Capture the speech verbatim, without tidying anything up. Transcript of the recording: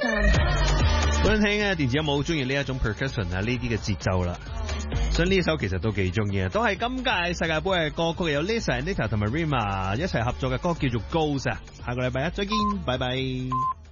本身聽啊電子音樂好中意呢一種 percussion 啊呢啲嘅節奏啦，所以呢首其實都幾中意，都係今屆世界盃嘅歌曲，有 Lisa、Anita 同埋 Rima 一齊合作嘅歌叫做 Ghost 啊，下個禮拜一再見，拜拜。